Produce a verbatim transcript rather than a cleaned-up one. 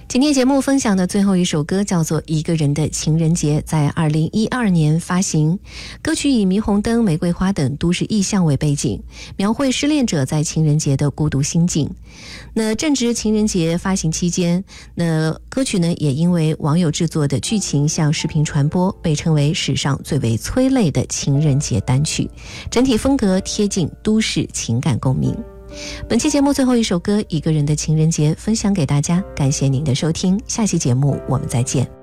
今天节目分享的最后一首歌叫做《一个人的情人节》，在二零一二年发行。歌曲以霓虹灯、玫瑰花等都市意象为背景，描绘失恋者在情人节的孤独心境。那正值情人节发行期间，那歌曲呢也因为网友制作的剧情向视频传播，被称为史上最为催泪的情人节单曲。整体风格贴近都市情感共鸣。本期节目最后一首歌《一个人的情人节》分享给大家，感谢您的收听，下期节目我们再见。